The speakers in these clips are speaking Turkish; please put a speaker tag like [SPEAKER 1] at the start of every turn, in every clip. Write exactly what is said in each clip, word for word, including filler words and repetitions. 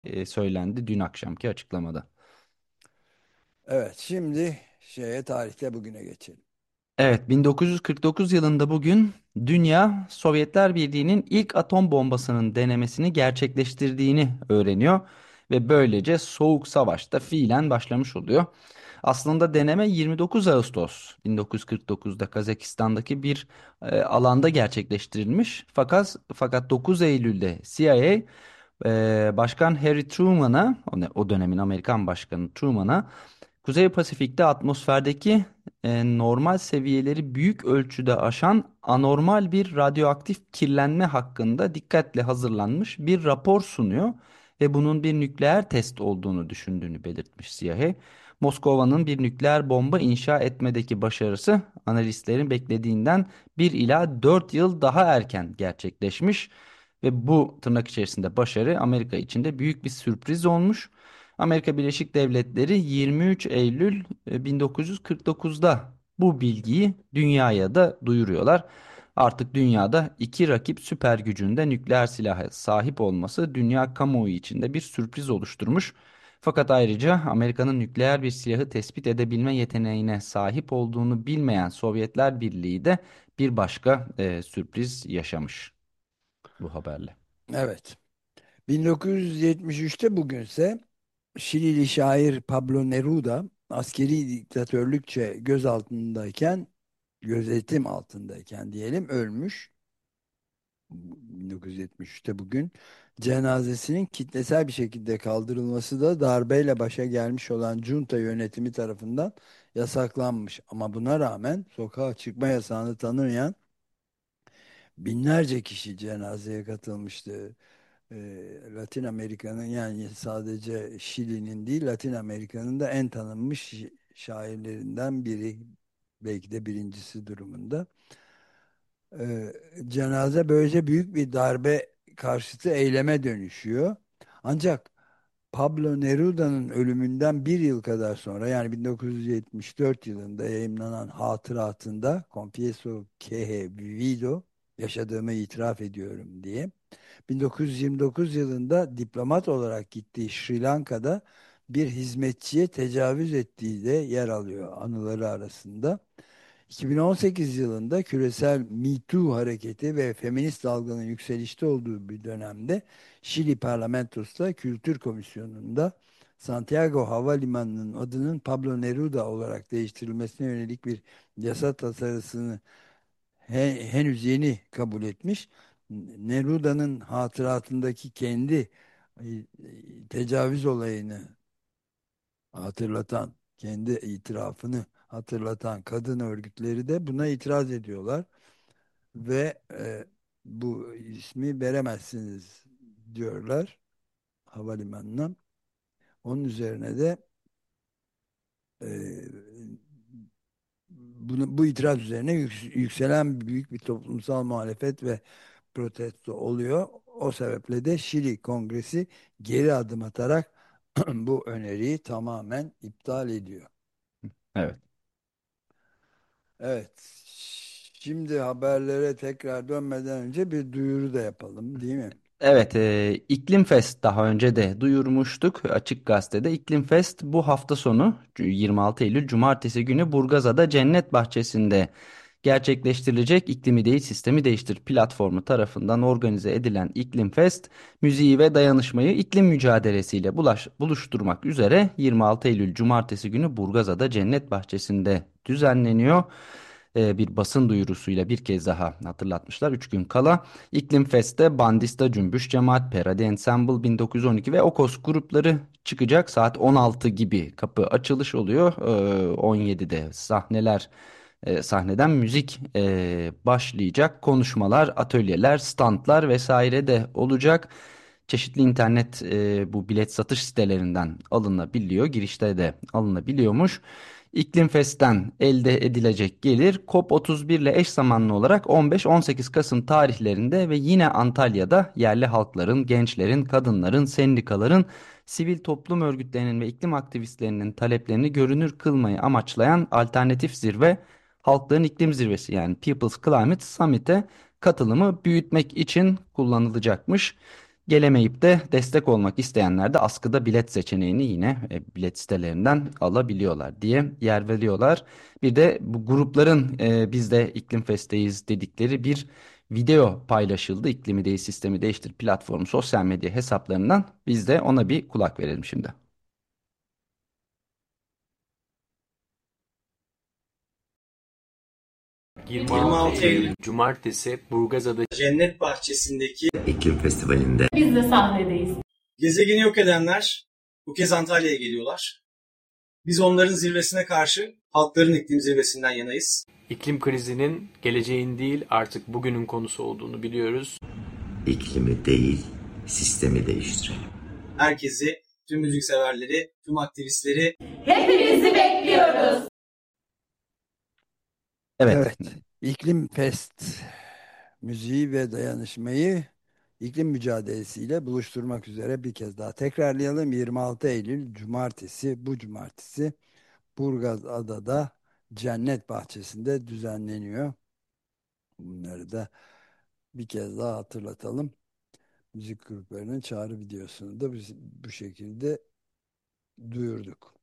[SPEAKER 1] e, söylendi dün akşamki açıklamada.
[SPEAKER 2] Evet, şimdi şeye tarihte bugüne geçelim.
[SPEAKER 1] Evet, bin dokuz yüz kırk dokuz yılında bugün dünya Sovyetler Birliği'nin ilk atom bombasının denemesini gerçekleştirdiğini öğreniyor ve böylece Soğuk Savaş da fiilen başlamış oluyor. Aslında deneme yirmi dokuz Ağustos bin dokuz yüz kırk dokuzda Kazakistan'daki bir e, alanda gerçekleştirilmiş. Fakat fakat dokuz Eylül'de C I A e, Başkan Harry Truman'a, o ne- o dönemin Amerikan Başkanı Truman'a Kuzey Pasifik'te atmosferdeki e, normal seviyeleri büyük ölçüde aşan anormal bir radyoaktif kirlenme hakkında dikkatle hazırlanmış bir rapor sunuyor ve bunun bir nükleer test olduğunu düşündüğünü belirtmiş C I A. Moskova'nın bir nükleer bomba inşa etmedeki başarısı analistlerin beklediğinden bir ila dört yıl daha erken gerçekleşmiş ve bu tırnak içerisinde başarı Amerika için de büyük bir sürpriz olmuş. Amerika Birleşik Devletleri yirmi üç Eylül e, bin dokuz yüz kırk dokuzda bu bilgiyi dünyaya da duyuruyorlar. Artık dünyada iki rakip süper gücünde nükleer silaha sahip olması dünya kamuoyu içinde bir sürpriz oluşturmuş. Fakat ayrıca Amerika'nın nükleer bir silahı tespit edebilme yeteneğine sahip olduğunu bilmeyen Sovyetler Birliği de bir başka e, sürpriz yaşamış bu haberle.
[SPEAKER 2] Evet. bin dokuz yüz yetmiş üçte bugünse Şilili şair Pablo Neruda askeri diktatörlükçe göz altındayken, gözetim altındayken diyelim ölmüş. bin dokuz yüz yetmiş üçte bugün cenazesinin kitlesel bir şekilde kaldırılması da darbeyle başa gelmiş olan junta yönetimi tarafından yasaklanmış. Ama buna rağmen sokağa çıkma yasağını tanımayan binlerce kişi cenazeye katılmıştı. Ee, Latin Amerika'nın, yani sadece Şili'nin değil, Latin Amerika'nın da en tanınmış şi- şairlerinden biri, belki de birincisi durumunda. Ee, Cenaze böylece büyük bir darbe karşıtı eyleme dönüşüyor. Ancak Pablo Neruda'nın ölümünden bir yıl kadar sonra, yani bin dokuz yüz yetmiş dört yılında yayımlanan hatıratında Confieso que he vivido, yaşadığımı itiraf ediyorum diye, bin dokuz yüz yirmi dokuz yılında diplomat olarak gittiği Sri Lanka'da bir hizmetçiye tecavüz ettiği de yer alıyor anıları arasında. iki bin on sekiz yılında küresel Me Too hareketi ve feminist dalganın yükselişte olduğu bir dönemde Şili Parlamentosu'nda Kültür Komisyonu'nda Santiago Havalimanı'nın adının Pablo Neruda olarak değiştirilmesine yönelik bir yasa tasarısını he- henüz yeni kabul etmiş. Neruda'nın hatıratındaki kendi e, tecavüz olayını hatırlatan, kendi itirafını hatırlatan kadın örgütleri de buna itiraz ediyorlar ve e, bu ismi veremezsiniz diyorlar havalimanına. Onun üzerine de e, bunu, bu itiraz üzerine yük- yükselen büyük bir toplumsal muhalefet ve protesto oluyor. O sebeple de Şili Kongresi geri adım atarak bu öneriyi tamamen iptal ediyor.
[SPEAKER 1] Evet.
[SPEAKER 2] Evet. Şimdi haberlere tekrar dönmeden önce bir duyuru da yapalım, değil mi?
[SPEAKER 1] Evet, e, İklim Fest daha önce de duyurmuştuk Açık Gazete'de. İklim Fest bu hafta sonu yirmi altı Eylül Cumartesi günü Burgazada Cennet Bahçesi'nde gerçekleştirilecek. İklimi Değil Sistemi Değiştir platformu tarafından organize edilen İklim Fest, müziği ve dayanışmayı iklim mücadelesiyle bulaş, buluşturmak üzere yirmi altı Eylül Cumartesi günü Burgazada Cennet Bahçesi'nde düzenleniyor. E, bir basın duyurusuyla bir kez daha hatırlatmışlar. Üç gün kala İklim Fest'te Bandista Cümbüş Cemaat, Perade Ensemble bin dokuz yüz on iki ve Okos grupları çıkacak. Saat on altı gibi kapı açılış oluyor. Ee, on yedide sahneler e, sahneden müzik e, başlayacak. Konuşmalar, atölyeler, standlar vesaire de olacak. Çeşitli internet e, bu bilet satış sitelerinden alınabiliyor. Girişte de alınabiliyormuş. İklim Fest'ten elde edilecek gelir COP otuz bir ile eş zamanlı olarak on beş on sekiz Kasım tarihlerinde ve yine Antalya'da yerli halkların, gençlerin, kadınların, sendikaların, sivil toplum örgütlerinin ve iklim aktivistlerinin taleplerini görünür kılmayı amaçlayan alternatif zirve, Halkların İklim Zirvesi yani People's Climate Summit'e katılımı büyütmek için kullanılacakmış. Gelemeyip de destek olmak isteyenler de askıda bilet seçeneğini yine e, bilet sitelerinden alabiliyorlar diye yer veriyorlar. Bir de bu grupların e, biz de İklim Fest'teyiz dedikleri bir video paylaşıldı. İklimi Değil Sistemi Değiştir platformu sosyal medya hesaplarından. Biz de ona bir kulak verelim şimdi.
[SPEAKER 3] yirmi altı Eylül Cumartesi Burgazada Cennet Bahçesi'ndeki
[SPEAKER 4] İklim Festivali'nde
[SPEAKER 5] Biz de sahnedeyiz.
[SPEAKER 3] gezegeni yok edenler bu kez Antalya'ya geliyorlar. Biz onların zirvesine karşı halkların iklim zirvesinden yanayız. İklim krizinin geleceğin değil artık bugünün konusu olduğunu biliyoruz.
[SPEAKER 4] iklimi değil, sistemi değiştirelim.
[SPEAKER 3] Herkesi, tüm müzikseverleri, tüm aktivistleri
[SPEAKER 5] Hepinizi bekliyoruz.
[SPEAKER 1] Evet.
[SPEAKER 2] Evet, İklim Fest müziği ve dayanışmayı iklim mücadelesiyle buluşturmak üzere bir kez daha tekrarlayalım. yirmi altı Eylül Cumartesi, bu cumartesi Burgazada'da Cennet Bahçesi'nde düzenleniyor. Bunları da bir kez daha hatırlatalım. Müzik gruplarının çağrı videosunu da biz bu şekilde duyurduk.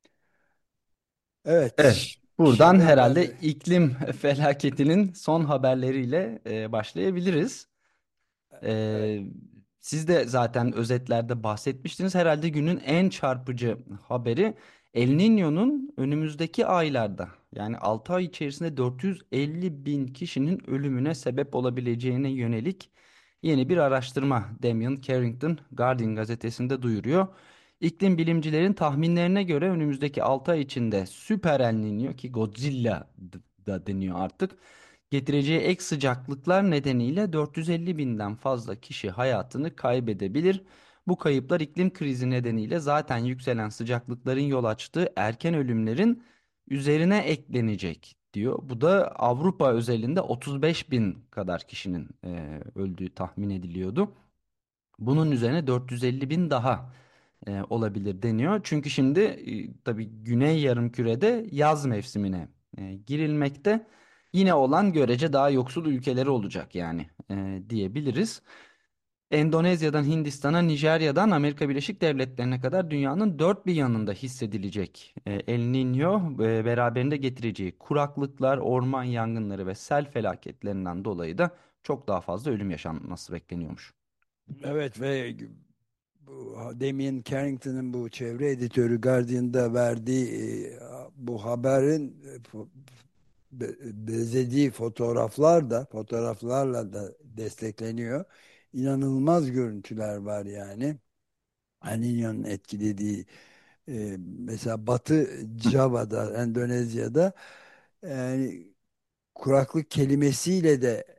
[SPEAKER 2] Evet,
[SPEAKER 1] Evet. Buradan
[SPEAKER 2] şimdi
[SPEAKER 1] herhalde
[SPEAKER 2] haberleri.
[SPEAKER 1] iklim felaketinin son haberleriyle e, başlayabiliriz.
[SPEAKER 2] Evet.
[SPEAKER 1] Ee, Siz de zaten özetlerde bahsetmiştiniz. Herhalde günün en çarpıcı haberi El Niño'nun önümüzdeki aylarda yani altı ay içerisinde dört yüz elli bin kişinin ölümüne sebep olabileceğine yönelik yeni bir araştırma Damien Carrington Guardian gazetesinde duyuruyor. İklim bilimcilerin tahminlerine göre önümüzdeki altı ay içinde Süper El Niño ki Godzilla da deniyor artık getireceği ek sıcaklıklar nedeniyle dört yüz elli binden fazla kişi hayatını kaybedebilir. Bu kayıplar iklim krizi nedeniyle zaten yükselen sıcaklıkların yol açtığı erken ölümlerin üzerine eklenecek diyor. Bu da Avrupa özelinde otuz beş bin kadar kişinin e, öldüğü tahmin ediliyordu. Bunun üzerine dört yüz elli bin daha e, olabilir deniyor. Çünkü şimdi e, tabii Güney Yarımküre'de yaz mevsimine e, girilmekte. Yine olan görece daha yoksul ülkeleri olacak yani e, diyebiliriz. Endonezya'dan Hindistan'a, Nijerya'dan Amerika Birleşik Devletleri'ne kadar dünyanın dört bir yanında hissedilecek e, El Niño e, beraberinde getireceği kuraklıklar, orman yangınları ve sel felaketlerinden dolayı da çok daha fazla ölüm yaşanması bekleniyormuş.
[SPEAKER 2] Evet ve bu Damien Carrington'ın bu çevre editörü Guardian'da verdiği e, bu haberin e, fo- be- bezediği fotoğraflar da fotoğraflarla da destekleniyor. İnanılmaz görüntüler var yani. El Niño'nun etkilediği e, mesela Batı Java'da, Endonezya'da yani kuraklık kelimesiyle de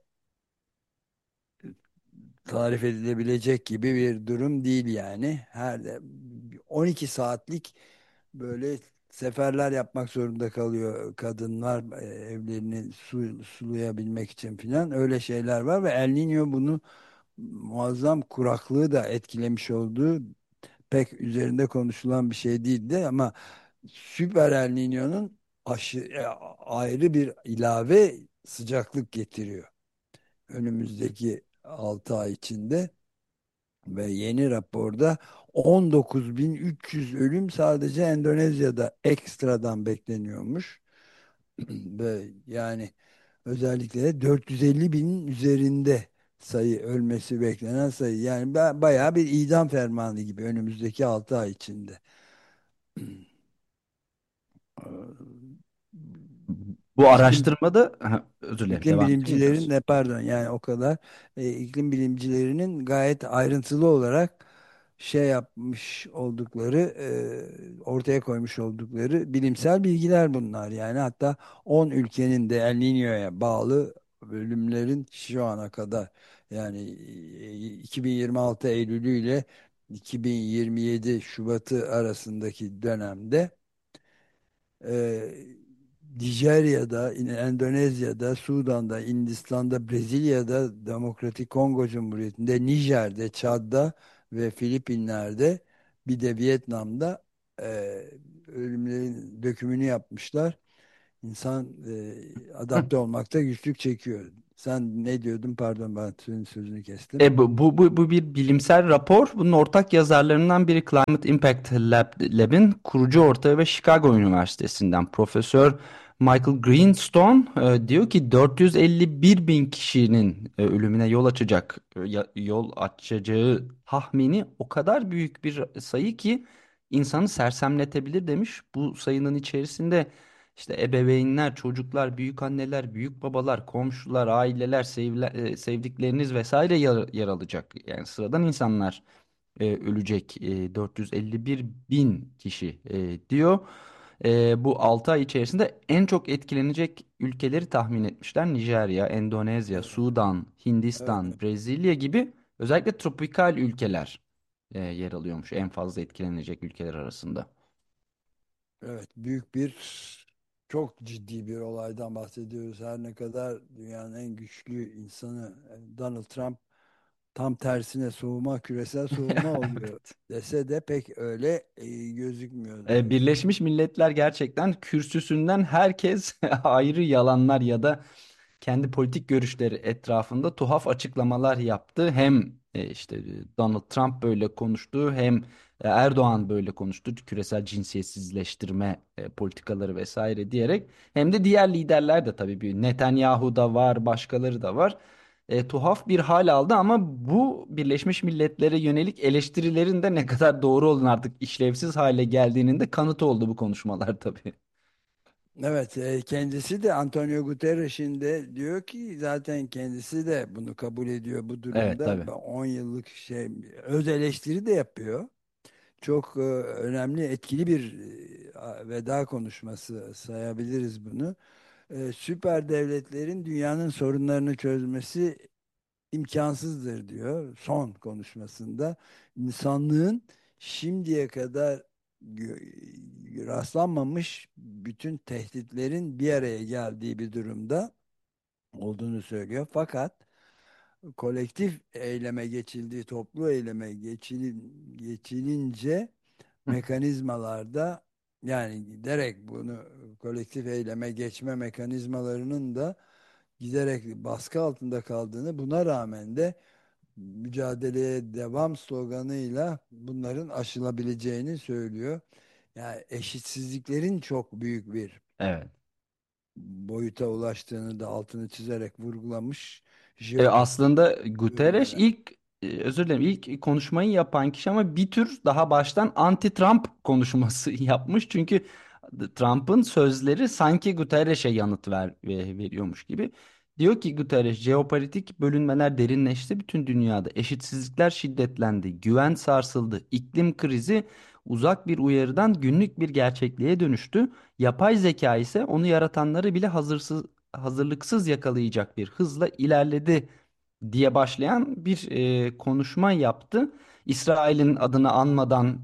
[SPEAKER 2] tarif edilebilecek gibi bir durum değil yani. Her on iki saatlik böyle seferler yapmak zorunda kalıyor kadınlar e, evlerini su, sulayabilmek için filan öyle şeyler var ve El Niño bunu muazzam kuraklığı da etkilemiş olduğu pek üzerinde konuşulan bir şey değildi ama Süper El Niño'nun aşı, e, ayrı bir ilave sıcaklık getiriyor önümüzdeki altı ay içinde ve yeni raporda on dokuz bin üç yüz ölüm sadece Endonezya'da ekstradan bekleniyormuş. Ve yani özellikle de dört yüz elli binin üzerinde sayı ölmesi beklenen sayı. Yani ba- bayağı bir idam fermanı gibi önümüzdeki altı ay içinde.
[SPEAKER 1] Bu
[SPEAKER 2] İklim
[SPEAKER 1] araştırmada ha, özür dilerim
[SPEAKER 2] İklim
[SPEAKER 1] devam edeyim mi?
[SPEAKER 2] bilimcilerin ne pardon yani o kadar e, iklim bilimcilerinin gayet ayrıntılı olarak şey yapmış oldukları e, ortaya koymuş oldukları bilimsel bilgiler bunlar yani hatta on ülkenin de El Niño'ya bağlı bölümlerin şu ana kadar yani e, iki bin yirmi altı Eylül'ü ile iki bin yirmi yedi Şubat'ı arasındaki dönemde e, Nijerya'da, yine Endonezya'da, Sudan'da, Hindistan'da, Brezilya'da, Demokratik Kongo Cumhuriyeti'nde, Nijer'de, Çad'da ve Filipinler'de bir de Vietnam'da e, ölümlerin dökümünü yapmışlar. İnsan e, adapte olmakta güçlük çekiyor. Sen ne diyordun? Pardon, ben senin sözünü kestim.
[SPEAKER 1] E, bu, bu, bu, bu bir bilimsel rapor. Bunun ortak yazarlarından biri Climate Impact Lab, Lab'in kurucu ortağı ve Chicago Üniversitesi'nden Profesör Michael Greenstone e, diyor ki dört yüz elli bir bin kişinin e, ölümüne yol açacak e, ya- yol açacağı tahmini o kadar büyük bir sayı ki insanı sersemletebilir demiş. Bu sayının içerisinde işte ebeveynler, çocuklar, büyük anneler, büyük babalar, komşular, aileler, sevle- e, sevdikleriniz vesaire yer, yer alacak. Yani sıradan insanlar e, ölecek. E, dört yüz elli bir bin kişi e, diyor. E, bu altı ay içerisinde en çok etkilenecek ülkeleri tahmin etmişler. Nijerya, Endonezya,
[SPEAKER 2] Evet,
[SPEAKER 1] Sudan,
[SPEAKER 2] evet,
[SPEAKER 1] Hindistan, Brezilya gibi özellikle tropikal ülkeler e, yer alıyormuş en fazla etkilenecek ülkeler arasında.
[SPEAKER 2] evet. Büyük bir, çok ciddi bir olaydan bahsediyoruz. Her ne kadar dünyanın en güçlü insanı e, Donald Trump tam tersine soğuma, küresel soğuma oluyor
[SPEAKER 1] Evet.
[SPEAKER 2] dese de pek öyle e, gözükmüyor
[SPEAKER 1] E,
[SPEAKER 2] doğrusu.
[SPEAKER 1] Birleşmiş Milletler gerçekten kürsüsünden herkes ayrı yalanlar ya da kendi politik görüşleri etrafında tuhaf açıklamalar yaptı. Hem e, işte Donald Trump böyle konuştu, hem e, Erdoğan böyle konuştu. Küresel cinsiyetsizleştirme e, politikaları vesaire diyerek, hem de diğer liderler de tabii, bir Netanyahu da var, başkaları da var. E, tuhaf bir hal aldı ama bu Birleşmiş Milletler'e yönelik eleştirilerin de ne kadar doğru olduğunu, artık işlevsiz hale geldiğinin de kanıtı oldu bu konuşmalar tabii.
[SPEAKER 2] Evet, e, kendisi de Antonio Guterres'in de diyor ki zaten kendisi de bunu kabul ediyor bu
[SPEAKER 1] Evet
[SPEAKER 2] durumda.
[SPEAKER 1] tabii.
[SPEAKER 2] on yıllık şey, öz eleştiri de yapıyor. Çok e, önemli, etkili bir e, veda konuşması sayabiliriz bunu. E, süper devletlerin dünyanın sorunlarını çözmesi imkansızdır diyor son konuşmasında. İnsanlığın şimdiye kadar gö- rastlanmamış bütün tehditlerin bir araya geldiği bir durumda olduğunu söylüyor. Fakat kolektif eyleme geçildiği, toplu eyleme geçilin, geçilince mekanizmalarda, yani giderek bunu kolektif eyleme geçme mekanizmalarının da giderek baskı altında kaldığını, buna rağmen de mücadeleye devam sloganıyla bunların aşılabileceğini söylüyor. Yani eşitsizliklerin çok büyük bir
[SPEAKER 1] Evet.
[SPEAKER 2] boyuta ulaştığını da altını çizerek vurgulamış.
[SPEAKER 1] E,
[SPEAKER 2] Jeopolitik
[SPEAKER 1] aslında Guterres
[SPEAKER 2] bölgeler.
[SPEAKER 1] ilk e, özür dilerim, ilk konuşmayı yapan kişi ama bir tür daha baştan anti-Trump konuşması yapmış. Çünkü Trump'ın sözleri sanki Guterres'e yanıt ver, ve- veriyormuş gibi. Diyor ki Guterres, jeopolitik bölünmeler derinleşti bütün dünyada. Eşitsizlikler şiddetlendi, güven sarsıldı, iklim krizi uzak bir uyarıdan günlük bir gerçekliğe dönüştü. Yapay zeka ise onu yaratanları bile hazırsız hazırlıksız yakalayacak bir hızla ilerledi diye başlayan bir e, konuşma yaptı. İsrail'in adını anmadan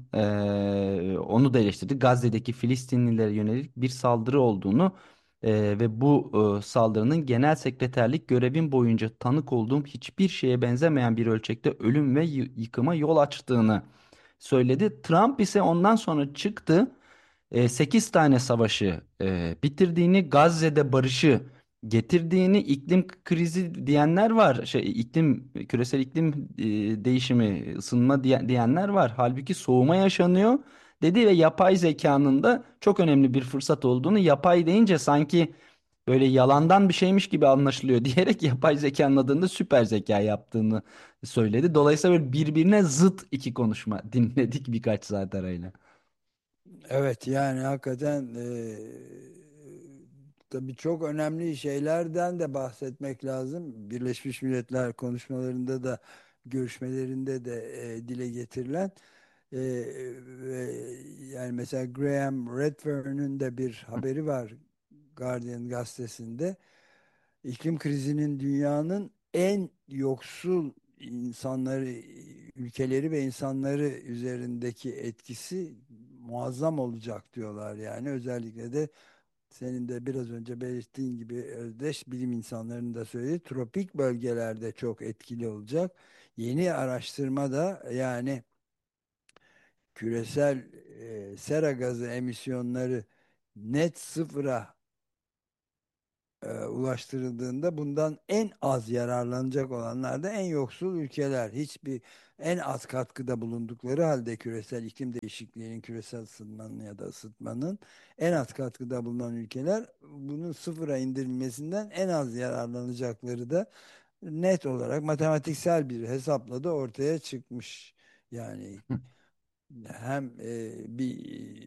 [SPEAKER 1] e, onu da eleştirdi. Gazze'deki Filistinlilere yönelik bir saldırı olduğunu e, ve bu e, saldırının genel sekreterlik görevim boyunca tanık olduğum hiçbir şeye benzemeyen bir ölçekte ölüm ve yı- yıkıma yol açtığını söyledi. Trump ise ondan sonra çıktı, e, sekiz tane savaşı e, bitirdiğini, Gazze'de barışı getirdiğini, iklim krizi diyenler var. Şey, iklim küresel iklim e, değişimi, ısınma diye- diyenler var. Halbuki soğuma yaşanıyor dedi ve yapay zekanın da çok önemli bir fırsat olduğunu, yapay deyince sanki böyle yalandan bir şeymiş gibi anlaşılıyor diyerek yapay zekanın adını da süper zeka yaptığını söyledi. Dolayısıyla böyle birbirine zıt iki konuşma dinledik birkaç saat arayla.
[SPEAKER 2] Evet, yani hakikaten eee tabii çok önemli şeylerden de bahsetmek lazım. Birleşmiş Milletler konuşmalarında da, görüşmelerinde de eee, dile getirilen eee, ve yani mesela Graham Redfern'ün de bir haberi var Guardian gazetesinde. İklim krizinin dünyanın en yoksul insanları, ülkeleri ve insanları üzerindeki etkisi muazzam olacak diyorlar yani. Özellikle de senin de biraz önce belirttiğin gibi özdeş bilim insanlarının da söylediği tropik bölgelerde çok etkili olacak. Yeni araştırma da yani küresel e, sera gazı emisyonları net sıfıra e, ulaştırıldığında bundan en az yararlanacak olanlar da en yoksul ülkeler. Hiçbir en az katkıda bulundukları halde küresel iklim değişikliğinin, küresel ısınmanın ya da ısıtmanın en az katkıda bulunan ülkeler bunun sıfıra indirilmesinden en az yararlanacakları da net olarak matematiksel bir hesapla da ortaya çıkmış. Yani hem e, bir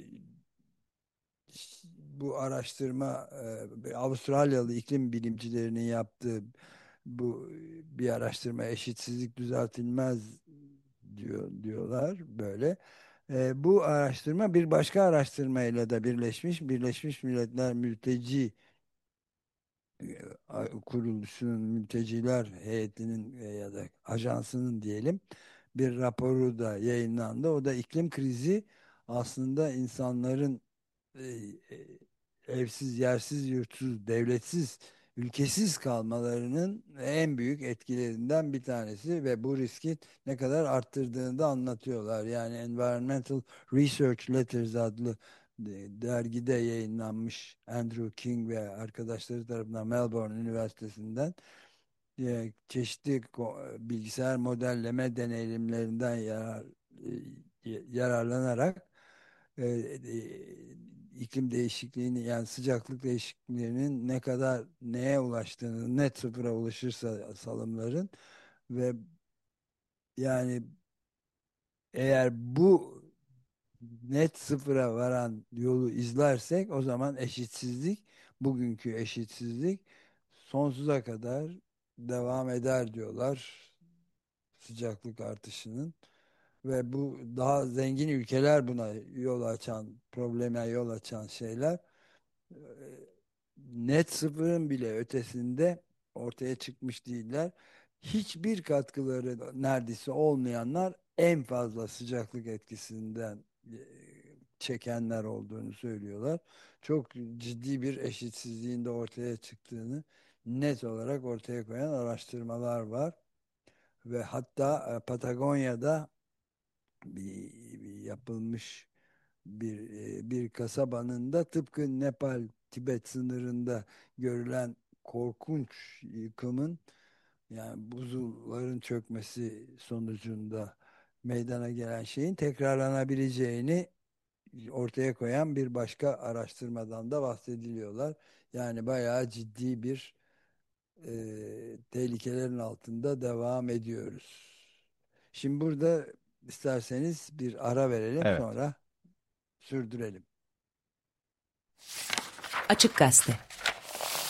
[SPEAKER 2] bu araştırma e, Avustralyalı iklim bilimcilerinin yaptığı bu bir araştırma, eşitsizlik düzeltilmez diyor diyorlar böyle. E, bu araştırma bir başka araştırmayla da birleşmiş. Birleşmiş Milletler Mülteci e, Kuruluşu'nun, mülteciler heyetinin e, ya da ajansının diyelim bir raporu da yayınlandı. O da iklim krizi aslında insanların e, e, evsiz, yersiz, yurtsuz, devletsiz, ülkesiz kalmalarının en büyük etkilerinden bir tanesi ve bu riski ne kadar arttırdığını da anlatıyorlar. Yani Environmental Research Letters adlı de- dergide yayınlanmış, Andrew King ve arkadaşları tarafından Melbourne Üniversitesi'nden e, çeşitli ko- bilgisayar modelleme deneyimlerinden yarar, e, yararlanarak e, e, iklim değişikliğini, yani sıcaklık değişikliğinin ne kadar neye ulaştığını, net sıfıra ulaşırsa salımların ve yani eğer bu net sıfıra varan yolu izlersek o zaman eşitsizlik, bugünkü eşitsizlik sonsuza kadar devam eder diyorlar, sıcaklık artışının. Ve bu daha zengin ülkeler buna yol açan, probleme yol açan şeyler e, net sıfırın bile ötesinde ortaya çıkmış değiller. Hiçbir katkıları neredeyse olmayanlar en fazla sıcaklık etkisinden e, çekenler olduğunu söylüyorlar. Çok ciddi bir eşitsizliğin de ortaya çıktığını net olarak ortaya koyan araştırmalar var. Ve hatta e, Patagonya'da bir, bir yapılmış bir e, bir kasabanın da tıpkı Nepal Tibet sınırında görülen korkunç yıkımın, yani buzulların çökmesi sonucunda meydana gelen şeyin tekrarlanabileceğini ortaya koyan bir başka araştırmadan da bahsediliyorlar. Yani bayağı ciddi bir e, tehlikelerin altında devam ediyoruz. Şimdi burada isterseniz bir ara verelim,
[SPEAKER 1] Evet.
[SPEAKER 2] sonra sürdürelim.
[SPEAKER 6] Açık Gazete.